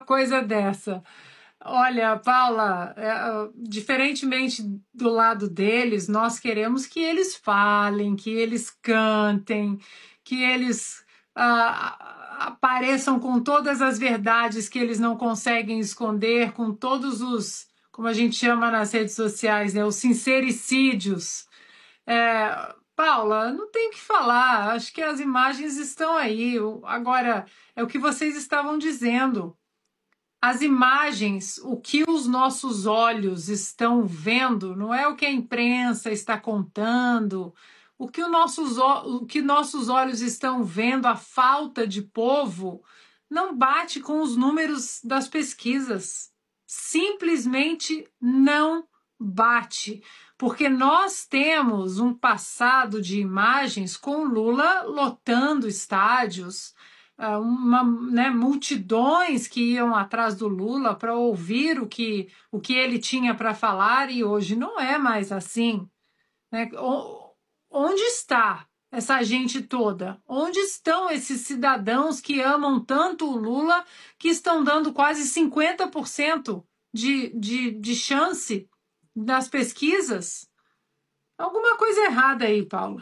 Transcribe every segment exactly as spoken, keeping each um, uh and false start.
coisa dessa. Olha, Paula, é, diferentemente do lado deles, nós queremos que eles falem, que eles cantem, que eles ah, apareçam com todas as verdades que eles não conseguem esconder, com todos os, como a gente chama nas redes sociais, né, os sincericídios. É, Paula, não tem o que falar, acho que as imagens estão aí. Agora, é o que vocês estavam dizendo. As imagens, o que os nossos olhos estão vendo, não é o que a imprensa está contando, o que, os nossos, o que nossos olhos estão vendo, a falta de povo, não bate com os números das pesquisas. Simplesmente não bate. Porque nós temos um passado de imagens com Lula lotando estádios, uma, né, multidões que iam atrás do Lula para ouvir o que, o que ele tinha para falar, e hoje não é mais assim. Né? Onde está essa gente toda? Onde estão esses cidadãos que amam tanto o Lula, que estão dando quase cinquenta por cento de, de, de chance nas pesquisas? Alguma coisa errada aí, Paula.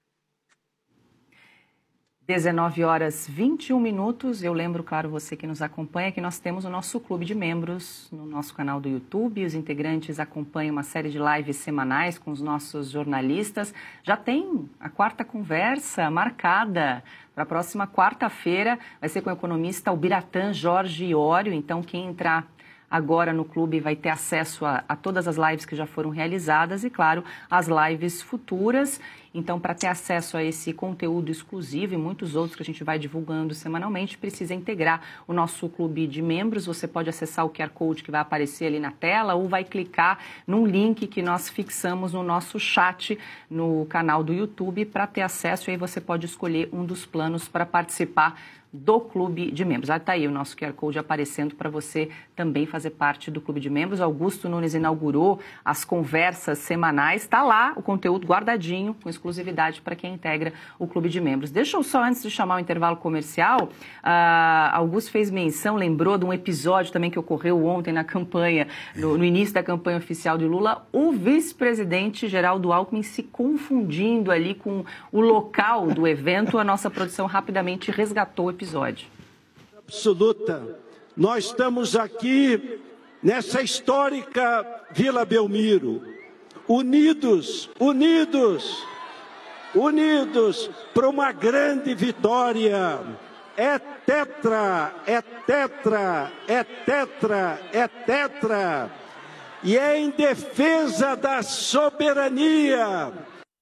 dezenove horas e vinte e um minutos. Eu lembro, claro, você que nos acompanha, que nós temos o nosso clube de membros no nosso canal do YouTube. Os integrantes acompanham uma série de lives semanais com os nossos jornalistas. Já tem a quarta conversa marcada para a próxima quarta-feira. Vai ser com o economista Albiratã Jorge Iório. Então, quem entrar agora no clube vai ter acesso a, a todas as lives que já foram realizadas e, claro, as lives futuras. Então, para ter acesso a esse conteúdo exclusivo e muitos outros que a gente vai divulgando semanalmente, precisa integrar o nosso clube de membros. Você pode acessar o Q R Code que vai aparecer ali na tela ou vai clicar num link que nós fixamos no nosso chat no canal do YouTube para ter acesso. E aí você pode escolher um dos planos para participar do clube de membros. Ah, está aí o nosso Q R Code aparecendo para você também fazer parte do clube de membros. Augusto Nunes inaugurou as conversas semanais. Está lá o conteúdo guardadinho, com exclusividade para quem integra o clube de membros. Deixa eu só, antes de chamar o intervalo comercial, uh, Augusto fez menção, lembrou de um episódio também que ocorreu ontem na campanha, no, no início da campanha oficial de Lula, o vice-presidente Geraldo Alckmin se confundindo ali com o local do evento. A nossa produção rapidamente resgatou o episódio. Absoluta. Nós estamos aqui nessa histórica Vila Belmiro, unidos, unidos, unidos para uma grande vitória. É tetra, é tetra, é tetra, é tetra. E é em defesa da soberania.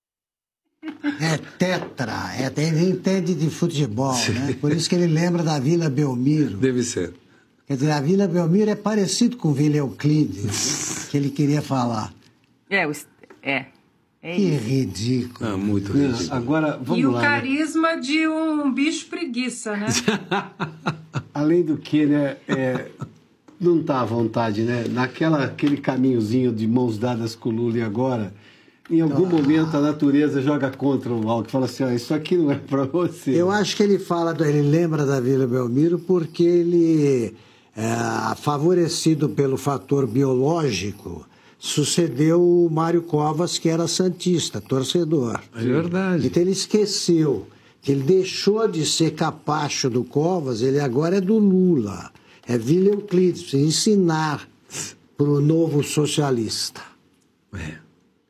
É tetra, é, ele entende de futebol, né? Por isso que ele lembra da Vila Belmiro. Deve ser. Quer dizer, a Vila Belmiro é parecido com Vila Euclides, que ele queria falar. É, é. é que ridículo. Ah, muito ridículo. Agora, vamos e o lá, carisma né? de um bicho preguiça, né? Além do que, né, é, não tá à vontade, né? Naquela, aquele caminhozinho de mãos dadas com o Lula e agora... Em algum ah. momento a natureza joga contra o Alckmin, fala assim, ó, isso aqui não é para você. Eu acho que ele fala, ele lembra da Vila Belmiro porque ele, é, favorecido pelo fator biológico, sucedeu o Mário Covas, que era santista, torcedor. É verdade. Então ele esqueceu que ele deixou de ser capacho do Covas, ele agora é do Lula. É Vila Euclides, precisa ensinar para o novo socialista. É.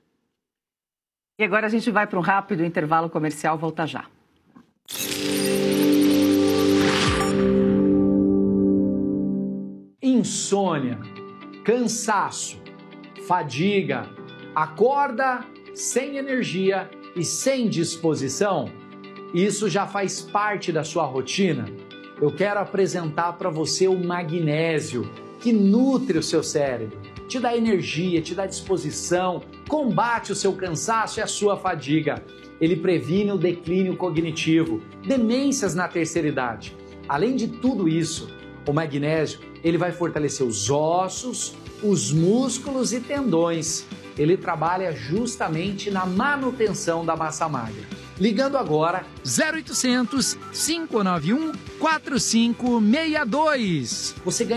E agora a gente vai para um rápido intervalo comercial, volta já. Insônia, cansaço, fadiga, acorda sem energia e sem disposição? Isso já faz parte da sua rotina? Eu quero apresentar para você o magnésio, que nutre o seu cérebro, te dá energia, te dá disposição, combate o seu cansaço e a sua fadiga. Ele previne o declínio cognitivo, demências na terceira idade. Além de tudo isso, o magnésio ele vai fortalecer os ossos, os músculos e tendões. Ele trabalha justamente na manutenção da massa magra. Ligando agora zero oitocentos, cinco nove um, quatro cinco seis dois. Você ganha